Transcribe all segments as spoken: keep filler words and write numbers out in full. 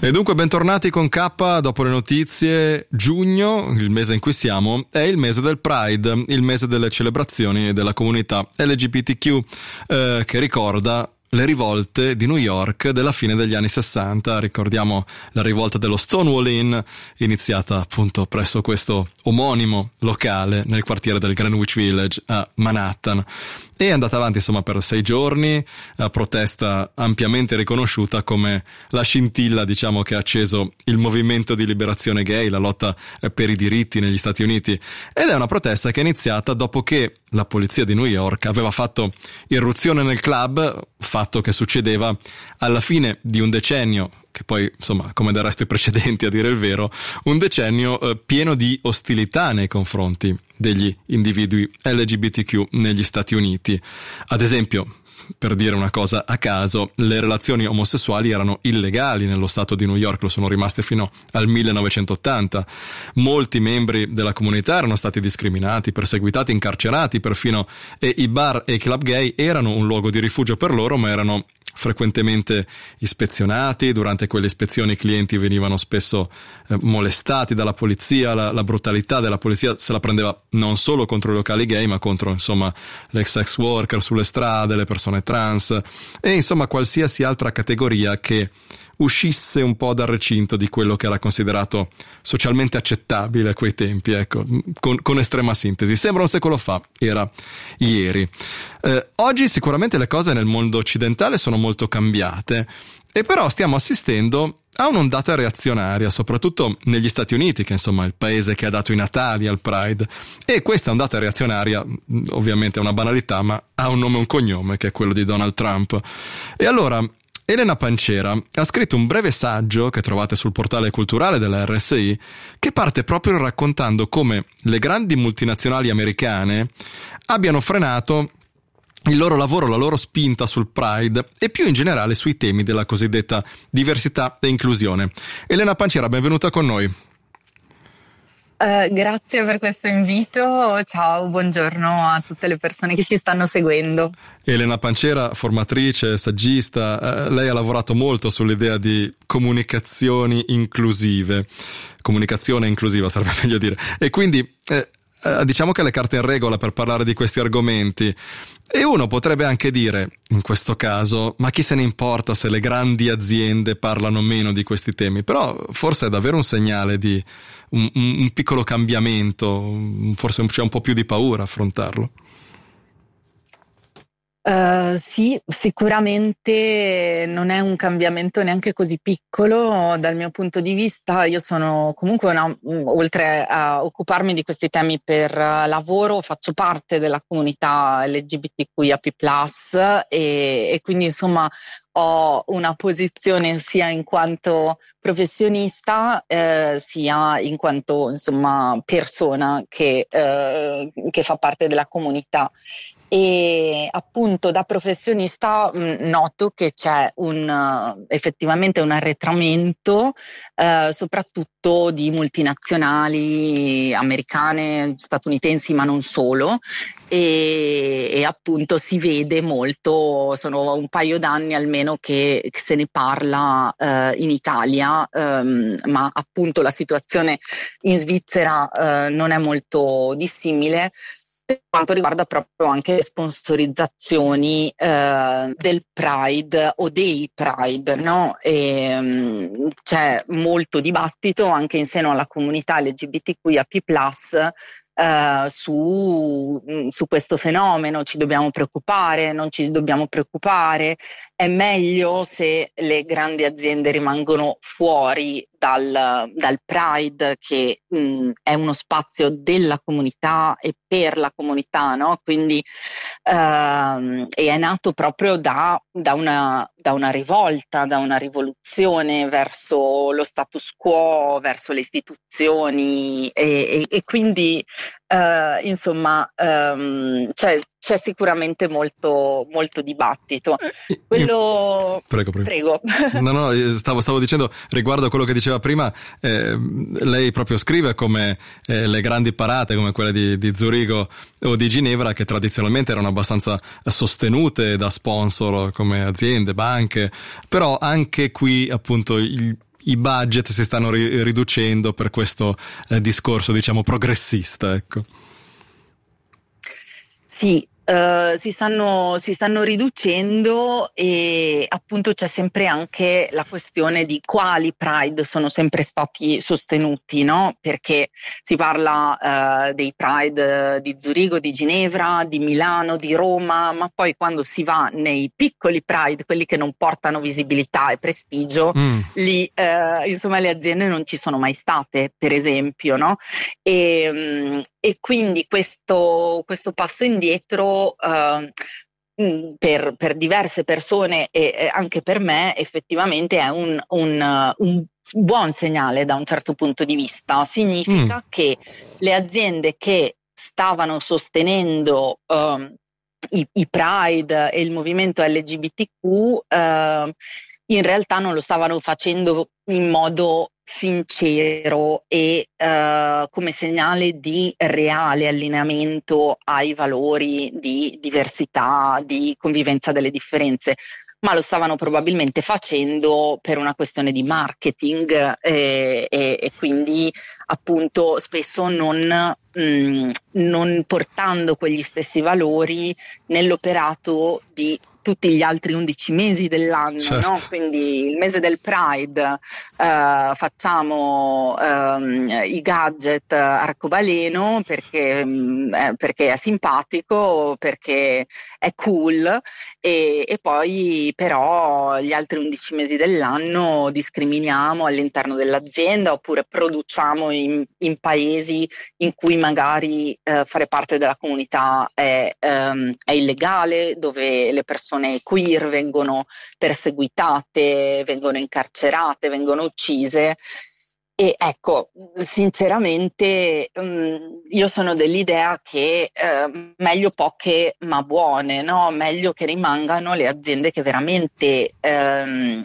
E dunque bentornati con K dopo le notizie. Giugno, il mese in cui siamo, è il mese del Pride, il mese delle celebrazioni della comunità L G B T Q, eh, che ricorda le rivolte di New York della fine degli anni sessanta. Ricordiamo la rivolta dello Stonewall Inn, iniziata appunto presso questo omonimo locale nel quartiere del Greenwich Village a Manhattan. E è andata avanti insomma per sei giorni, a protesta ampiamente riconosciuta come la scintilla, diciamo, che ha acceso il movimento di liberazione gay, la lotta per i diritti negli Stati Uniti. Ed è una protesta che è iniziata dopo che la polizia di New York aveva fatto irruzione nel club, fatto che succedeva alla fine di un decennio, che poi, insomma, come del resto i precedenti a dire il vero, un decennio eh, pieno di ostilità nei confronti degli individui L G B T Q negli Stati Uniti. Ad esempio, per dire una cosa a caso, le relazioni omosessuali erano illegali nello stato di New York, lo sono rimaste fino al millenovecentottanta. Molti membri della comunità erano stati discriminati, perseguitati, incarcerati perfino, e i bar e i club gay erano un luogo di rifugio per loro, ma erano frequentemente ispezionati. Durante quelle ispezioni i clienti venivano spesso eh, molestati dalla polizia. La, la brutalità della polizia se la prendeva non solo contro i locali gay, ma contro, insomma, le sex worker sulle strade, le persone trans e insomma qualsiasi altra categoria che uscisse un po' dal recinto di quello che era considerato socialmente accettabile a quei tempi, ecco, con, con estrema sintesi. Sembra un secolo fa, era ieri. Eh, oggi sicuramente le cose nel mondo occidentale sono molto cambiate, e però stiamo assistendo a un'ondata reazionaria, soprattutto negli Stati Uniti, che insomma è il paese che ha dato i natali al Pride. E questa ondata reazionaria, ovviamente è una banalità, ma ha un nome e un cognome, che è quello di Donald Trump. E allora Elena Pancera ha scritto un breve saggio che trovate sul portale culturale della R S I, che parte proprio raccontando come le grandi multinazionali americane abbiano frenato il loro lavoro, la loro spinta sul Pride e più in generale sui temi della cosiddetta diversità e inclusione. Elena Pancera, benvenuta con noi. Uh, grazie per questo invito, ciao, buongiorno a tutte le persone che ci stanno seguendo. Elena Pancera, formatrice, saggista, eh, lei ha lavorato molto sull'idea di comunicazioni inclusive, comunicazione inclusiva sarebbe meglio dire, e quindi eh, eh, diciamo che ha le carte in regola per parlare di questi argomenti. E uno potrebbe anche dire, in questo caso, ma chi se ne importa se le grandi aziende parlano meno di questi temi? Però forse è davvero un segnale di un, un piccolo cambiamento, forse c'è un po' più di paura a affrontarlo. Uh, sì, sicuramente non è un cambiamento neanche così piccolo dal mio punto di vista. Io sono comunque una, oltre a occuparmi di questi temi per uh, lavoro, faccio parte della comunità L G B T Q I A P plus, e, e quindi insomma ho una posizione sia in quanto professionista eh, sia in quanto insomma persona che, eh, che fa parte della comunità. E appunto da professionista mh, noto che c'è un uh, effettivamente un arretramento uh, soprattutto di multinazionali americane, statunitensi, ma non solo, e, e appunto si vede molto, sono un paio d'anni almeno che, che se ne parla uh, in Italia, um, ma appunto la situazione in Svizzera uh, non è molto dissimile per quanto riguarda proprio anche le sponsorizzazioni eh, del Pride o dei Pride, no? E, um, c'è molto dibattito anche in seno alla comunità L G B T Q I A P plus Uh, su, su questo fenomeno. Ci dobbiamo preoccupare, non ci dobbiamo preoccupare, è meglio se le grandi aziende rimangono fuori dal, dal Pride, che mh, è uno spazio della comunità e per la comunità, no? Quindi uh, e è nato proprio da, da, una, da una rivolta, da una rivoluzione verso lo status quo, verso le istituzioni, e, e, e quindi Uh, insomma um, c'è, c'è sicuramente molto, molto dibattito. Quello... Prego, prego. prego. No, no, stavo, stavo dicendo riguardo a quello che diceva prima, eh, lei proprio scrive come eh, le grandi parate come quelle di, di Zurigo o di Ginevra, che tradizionalmente erano abbastanza sostenute da sponsor come aziende, banche, però anche qui appunto il i budget si stanno ri- riducendo per questo eh, discorso, diciamo, progressista, ecco. Sì, eh, si stanno, si stanno riducendo e appunto c'è sempre anche la questione di quali Pride sono sempre stati sostenuti, no? Perché si parla eh, dei Pride di Zurigo, di Ginevra, di Milano, di Roma, ma poi quando si va nei piccoli Pride, quelli che non portano visibilità e prestigio, Mm. lì eh, insomma le aziende non ci sono mai state, per esempio, no? E, mh, e quindi questo, questo passo indietro eh, mh, per, per diverse persone e, e anche per me effettivamente è un, un, uh, un buon segnale da un certo punto di vista. Significa Mm. che le aziende che stavano sostenendo um, i, i Pride e il movimento L G B T Q uh, in realtà non lo stavano facendo in modo sincero e uh, come segnale di reale allineamento ai valori di diversità, di convivenza delle differenze, ma lo stavano probabilmente facendo per una questione di marketing eh, e, e quindi appunto spesso non, mh, non portando quegli stessi valori nell'operato di tutti gli altri undici mesi dell'anno, Certo. no? Quindi il mese del Pride eh, facciamo ehm, i gadget arcobaleno perché, mh, eh, perché è simpatico, perché è cool e, e poi però gli altri undici mesi dell'anno discriminiamo all'interno dell'azienda oppure produciamo in, in paesi in cui magari eh, fare parte della comunità è, ehm, è illegale, dove le persone queer vengono perseguitate, vengono incarcerate, vengono uccise. E ecco, sinceramente mh, io sono dell'idea che eh, meglio poche ma buone, no? Meglio che rimangano le aziende che veramente ehm,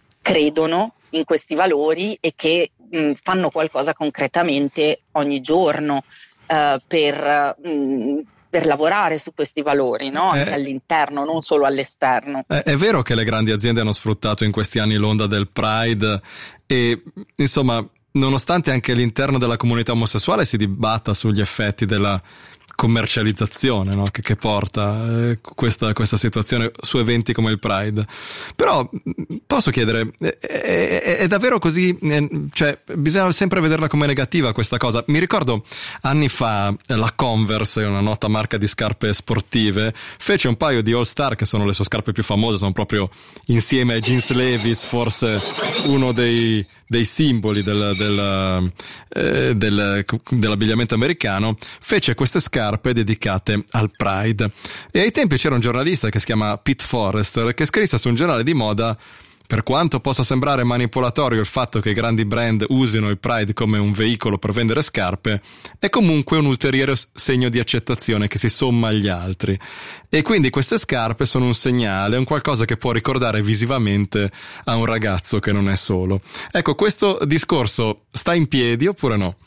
credono in questi valori e che mh, fanno qualcosa concretamente ogni giorno eh, per... Mh, per lavorare su questi valori, no? Anche Eh, all'interno, non solo all'esterno. È, è vero che le grandi aziende hanno sfruttato in questi anni l'onda del Pride e, insomma, nonostante anche all'interno della comunità omosessuale si dibatta sugli effetti della commercializzazione, no? che, che porta eh, questa, questa situazione su eventi come il Pride. Però posso chiedere, è, è, è davvero così? Cioè, bisogna sempre vederla come negativa questa cosa. Mi ricordo anni fa la Converse, una nota marca di scarpe sportive, fece un paio di All Star, che sono le sue scarpe più famose, sono proprio insieme ai jeans Levi's forse uno dei, dei simboli del, del, eh, del, dell'abbigliamento americano, fece queste scarpe dedicate al Pride. E ai tempi c'era un giornalista che si chiama Pete Forrester che scrisse su un giornale di moda: per quanto possa sembrare manipolatorio il fatto che i grandi brand usino il Pride come un veicolo per vendere scarpe, è comunque un ulteriore segno di accettazione che si somma agli altri. E quindi queste scarpe sono un segnale, un qualcosa che può ricordare visivamente a un ragazzo che non è solo. Ecco, questo discorso sta in piedi oppure no?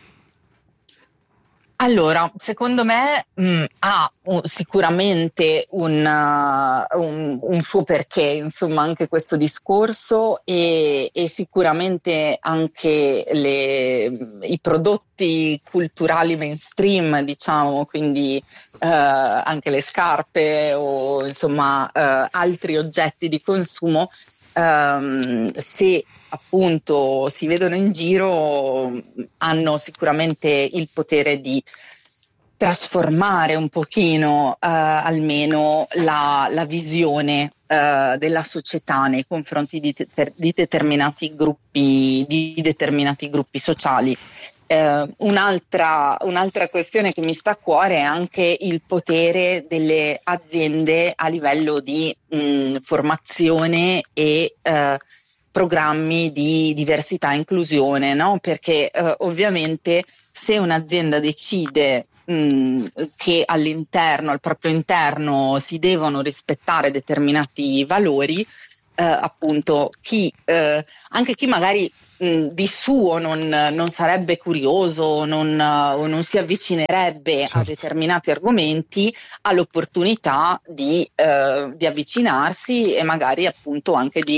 Allora, secondo me mh, ha un, sicuramente un, uh, un, un suo perché, insomma, anche questo discorso e, e sicuramente anche le, i prodotti culturali mainstream, diciamo, quindi uh, anche le scarpe o insomma uh, altri oggetti di consumo, um, se appunto si vedono in giro, hanno sicuramente il potere di trasformare un pochino eh, almeno la, la visione eh, della società nei confronti di, te- di determinati gruppi, di determinati gruppi sociali. Eh, un'altra, un'altra questione che mi sta a cuore è anche il potere delle aziende a livello di mh, formazione e eh, programmi di diversità e inclusione, no? Perché eh, ovviamente se un'azienda decide mh, che all'interno, al proprio interno, si devono rispettare determinati valori, eh, appunto chi, eh, anche chi magari mh, di suo non, non sarebbe curioso non, o non si avvicinerebbe Certo. a determinati argomenti, ha l'opportunità di, eh, di avvicinarsi e magari appunto anche di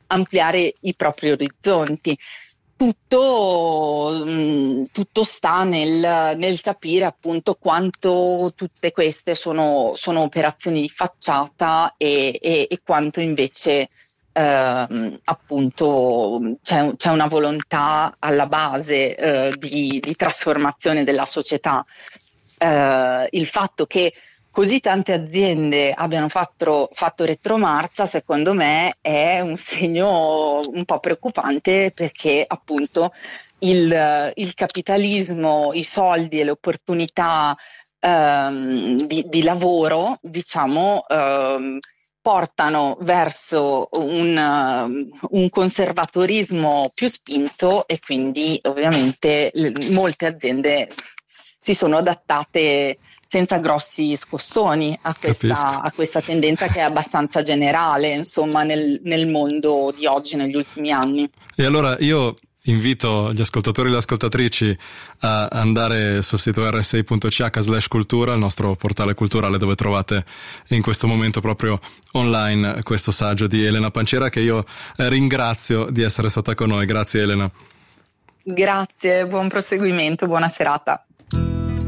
ampliare i propri orizzonti. Tutto, tutto sta nel, nel capire appunto quanto tutte queste sono, sono operazioni di facciata e, e, e quanto invece eh, appunto c'è, c'è una volontà alla base eh, di, di trasformazione della società. Eh, il fatto che così tante aziende abbiano fatto, fatto retromarcia, secondo me è un segno un po' preoccupante, perché appunto il, il capitalismo, i soldi e le opportunità ehm, di, di lavoro, diciamo, ehm, portano verso un, un conservatorismo più spinto, e quindi ovviamente le, molte aziende si sono adattate senza grossi scossoni a questa, a questa tendenza che è abbastanza generale, insomma, nel, nel mondo di oggi, negli ultimi anni. E allora io invito gli ascoltatori e le ascoltatrici a andare sul sito erre esse i punto c h slash cultura, il nostro portale culturale, dove trovate in questo momento proprio online questo saggio di Elena Panciera, che io ringrazio di essere stata con noi. Grazie Elena. Grazie, buon proseguimento, buona serata.